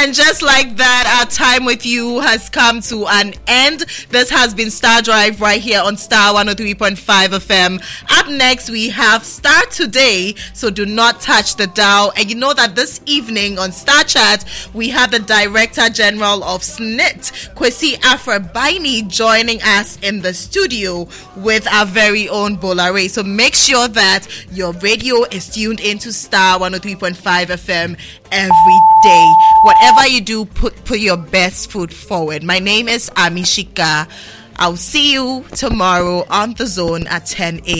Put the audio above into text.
And just like that, our time with you has come to an end. This has been Star Drive right here on Star 103.5 FM. Up next, we have Star Today, so do not touch the dial. And you know that this evening on Star Chat, we have the Director General of SNIT, Kwesi Afra-Baini, joining us in the studio with our very own Bolare. So make sure that your radio is tuned into Star 103.5 FM every day. Whatever you do, put your best foot forward. My name is Amishika. I'll see you tomorrow on The Zone at 10 a.m.